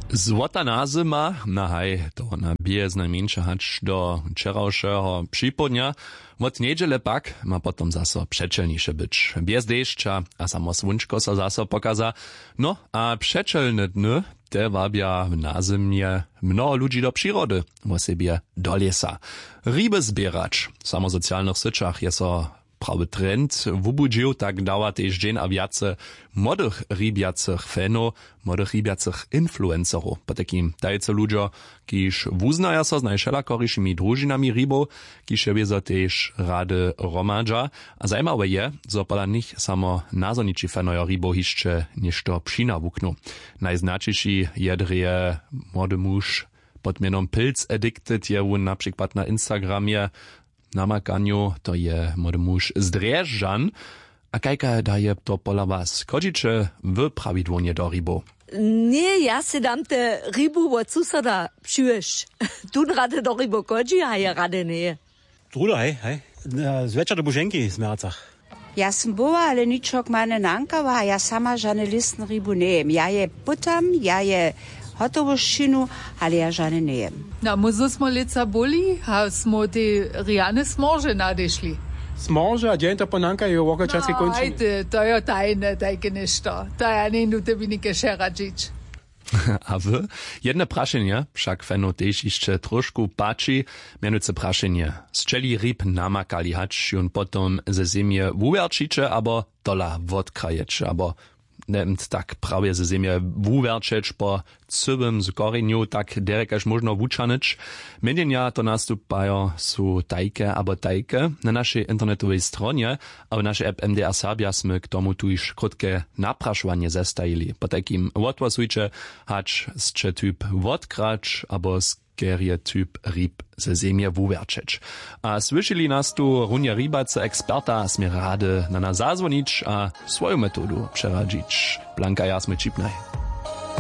Złota nazyma, nahaj, to na bije znajmniejsze hacz do wczorajszego przypodnia. Od niedziele pak ma potom zaso przeczelniejsze być. Bez deszcza, a samo słonczko so zaso pokaza. No, a przeczelne dny te wabia w nazymnie mnoho ludzi do przyrody, o sobie do lesa. Ryby zbierać. W samosocjalnych syczach jest so prawy trend wubudził, tak dała też dzień a wiace młodych rybiacych fanów, młodych rybiacych influencerów. Po takim tajce ludzie, kiż wuznaja so z najszelakoryšimi drużynami rybów, kiż siebie za też rady romadża. A zajmawe je, zo pola nich samo nazorniczy fanoja rybów jeszcze ništo przynawuknu. Najznaczniejszy jedrije młody muž pod mienom Pilz Addicted je on na przykład na Instagramie namakaniu, to je młody muž z Driežan. A kajka daje to pola was? Chodzicie wy prawidłonie do rybu? Nie, ja se dam te rybu od susada przyjesz. Tu rady do rybu chodzi, a ja rady nie. Truda, hej. Z večer do Buženky z Mercach. Ja sam była, ale ničok mane nankava, ja sama žane listn rybu nejem. Ja je putam, ja je hotovoščinu, ale ja žane nejem. Na muzu smo lica boli, a smo te rijane smorže nadešli. Smorže, a djenta ponanka je u okočanski končini. Ajde, to je tajne, tajke nešto. To ja ne idu tebi nike šeračić. A wy? Jedne praszenie, však feno też jeszcze troszkę pači, mianowicie praszenie. Strzeli ryb namakali hacz, on potom ze ziemie wuwerčiče, abo dola wodkraječe, abo nemt tak prawie ze ziemie wuwerčeć po cybym z koreniu, tak derekaż można wuczanyć. Mienenia to nastupają su tajke abo tajke na naszej internetowej stronie, a w naszej app MDR Serbia sme k tomu tu już krótkie napraszanie zestajili. Po takim odwasujcie hacz scze typ wodkracz abo skerie typ ryb ze ziemie wuwerčeć. A słyszeli nas tu runie rybace eksperta, sme rady na nas zazwonić a swoją metodu przeradzić. Blanka jasmy čipnaj.